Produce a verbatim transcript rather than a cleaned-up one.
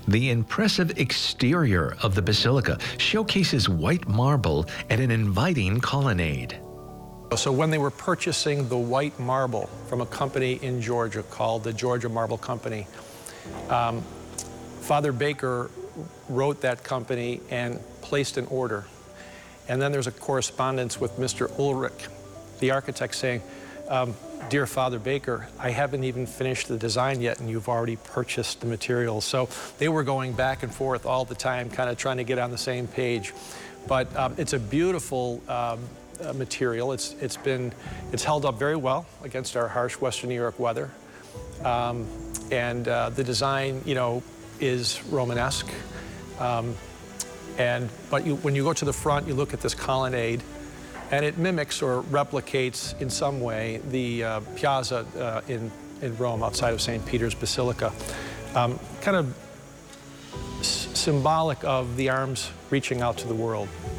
The impressive exterior of the basilica showcases white marble and an inviting colonnade. So when they were purchasing the white marble from a company in Georgia called the Georgia Marble Company, um, Father Baker wrote that company and placed an order. And then there's a correspondence with Mister Ulrich, the architect, saying, um, "Dear Father Baker, I haven't even finished the design yet and you've already purchased the materials." So they were going back and forth all the time, kind of trying to get on the same page. But um, it's a beautiful um, uh, material. It's, it's been, it's held up very well against our harsh Western New York weather. Um, and uh, the design, you know, is Romanesque. Um, and, but you, when you go to the front, you look at this colonnade, and it mimics or replicates in some way the uh, piazza uh, in, in Rome outside of Saint Peter's Basilica. Um, kind of s symbolic of the arms reaching out to the world.